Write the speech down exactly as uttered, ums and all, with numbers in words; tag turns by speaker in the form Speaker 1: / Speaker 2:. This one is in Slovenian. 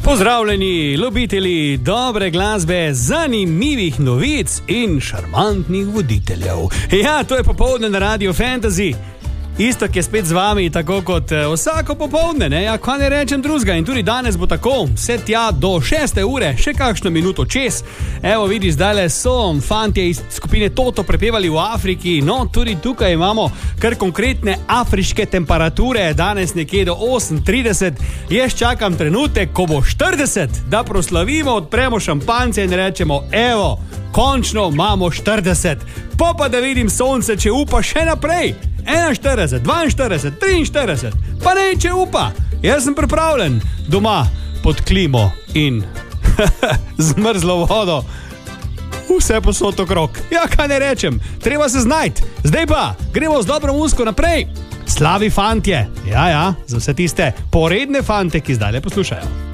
Speaker 1: Pozdravljeni, ljubitelji dobre glasbe, zanimivih novic in šarmantnih voditeljev. Ja, to je popoldne na Radio Fantasy. Istok je spet z vami, tako kot uh, vsako popoldne, ne? Ja, kaj ne rečem drugega. In tudi danes bo tako, vse tja do šeste ure, še kakšno minuto čez. Evo, vidiš, zdajle so fantje iz skupine Toto prepevali v Afriki. No, tudi tukaj imamo kar konkretne afriške temperature. Danes nekje do osemintrideset. Jaz čakam trenutek, ko bo štirideset, da proslavimo, odpremo šampance in rečemo, evo, končno imamo štirideset. Pa pa da vidim sonce, če upa še naprej. enainštirideset, dvainštirideset, triinštirideset, pa ne, če upa. Jaz sem pripravljen doma pod klimo in zmrzlo vodo. Vse posod okrog. Ja, kaj ne rečem, treba se znajti. Zdaj pa, gremo z dobro muziko naprej. Slavi fantje. Ja, ja, za vse tiste poredne fante, ki zdaj le poslušajo.